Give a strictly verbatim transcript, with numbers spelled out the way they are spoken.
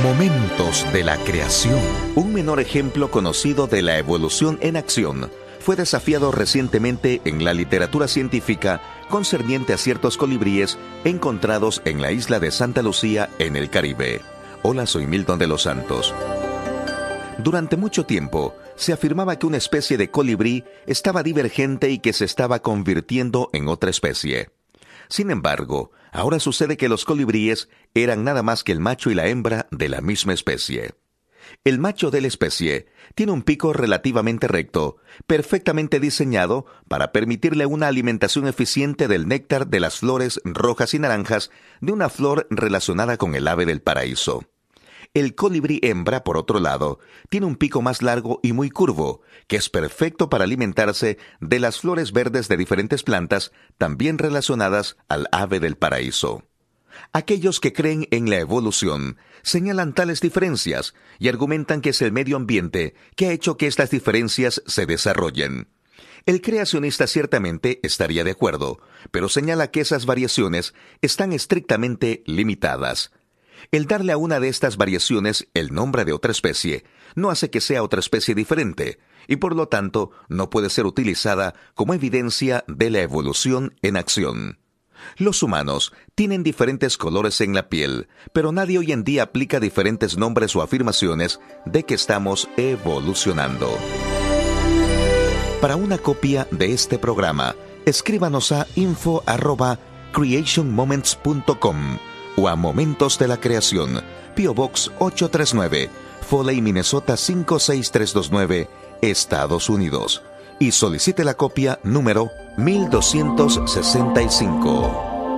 Momentos de la creación. Un menor ejemplo conocido de la evolución en acción fue desafiado recientemente en la literatura científica concerniente a ciertos colibríes encontrados en la isla de Santa Lucía, en el Caribe. Hola, soy Milton de los Santos. Durante mucho tiempo, se afirmaba que una especie de colibrí estaba divergente y que se estaba convirtiendo en otra especie. Sin embargo, ahora sucede que los colibríes eran nada más que el macho y la hembra de la misma especie. El macho de la especie tiene un pico relativamente recto, perfectamente diseñado para permitirle una alimentación eficiente del néctar de las flores rojas y naranjas de una flor relacionada con el ave del paraíso. El colibrí hembra, por otro lado, tiene un pico más largo y muy curvo, que es perfecto para alimentarse de las flores verdes de diferentes plantas, también relacionadas al ave del paraíso. Aquellos que creen en la evolución señalan tales diferencias y argumentan que es el medio ambiente que ha hecho que estas diferencias se desarrollen. El creacionista ciertamente estaría de acuerdo, pero señala que esas variaciones están estrictamente limitadas. El darle a una de estas variaciones el nombre de otra especie no hace que sea otra especie diferente, y por lo tanto no puede ser utilizada como evidencia de la evolución en acción. Los humanos tienen diferentes colores en la piel, pero nadie hoy en día aplica diferentes nombres o afirmaciones de que estamos evolucionando. Para una copia de este programa, escríbanos a info arroba creation moments punto com o a Momentos de la Creación, P O Box ocho tres nueve, Foley, Minnesota cinco seis tres dos nueve, Estados Unidos, y solicite la copia número mil doscientos sesenta y cinco.